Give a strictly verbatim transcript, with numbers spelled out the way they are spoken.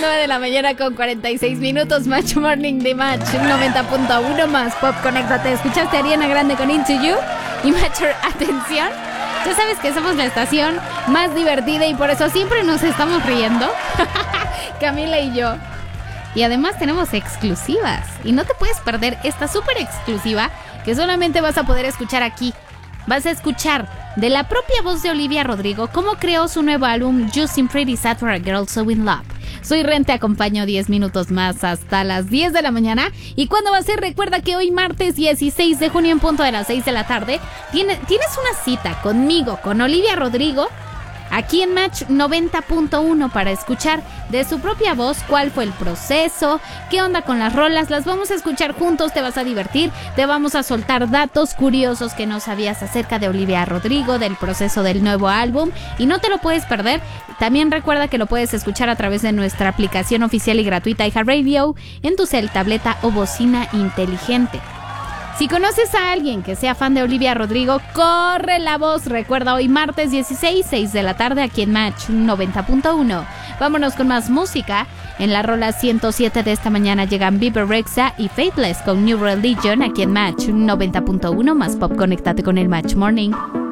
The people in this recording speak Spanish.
nueve de la mañana con cuarenta y seis minutos. Match Morning de Match noventa punto uno más Pop. Conéctate. ¿Escuchaste a Ariana Grande con Into You? Y Match, atención. Ya sabes que somos la estación más divertida y por eso siempre nos estamos riendo. Camila y yo. Y además tenemos exclusivas. Y no te puedes perder esta súper exclusiva que solamente vas a poder escuchar aquí. Vas a escuchar de la propia voz de Olivia Rodrigo cómo creó su nuevo álbum You Seem Pretty Sad for a Girl So In Love. Soy Ren, te acompaño diez minutos más hasta las diez de la mañana. ¿Y cuándo va a ser? Recuerda que hoy martes dieciséis de junio en punto de las seis de la tarde tiene, tienes una cita conmigo, con Olivia Rodrigo, aquí en Match noventa punto uno para escuchar de su propia voz cuál fue el proceso, qué onda con las rolas. Las vamos a escuchar juntos, te vas a divertir, te vamos a soltar datos curiosos que no sabías acerca de Olivia Rodrigo, del proceso del nuevo álbum y no te lo puedes perder. También recuerda que lo puedes escuchar a través de nuestra aplicación oficial y gratuita iHeartRadio en tu cel, tableta o bocina inteligente. Si conoces a alguien que sea fan de Olivia Rodrigo, corre la voz. Recuerda, hoy martes dieciséis, seis de la tarde aquí en Match noventa punto uno. Vámonos con más música. En la rola ciento siete de esta mañana llegan Bieber Rexha y Faithless con New Religion aquí en Match noventa punto uno más Pop. Conéctate con el Match Morning.